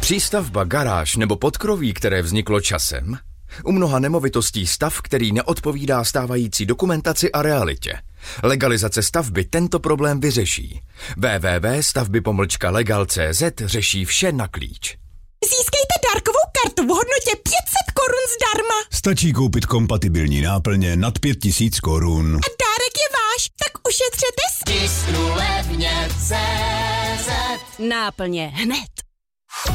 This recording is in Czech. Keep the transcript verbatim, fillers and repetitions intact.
Přístavba, garáž nebo podkroví, které vzniklo časem? U mnoha nemovitostí stav, který neodpovídá stávající dokumentaci a realitě. Legalizace stavby tento problém vyřeší. w w w tečka stavby pomlčka legal tečka c z řeší vše na klíč. Získejte dárkovou kartu v hodnotě pět set korun zdarma. Stačí koupit kompatibilní náplně nad pět tisíc korun. A dárek je váš, tak ušetřete s... Tisknu levně C Z. Náplně hned.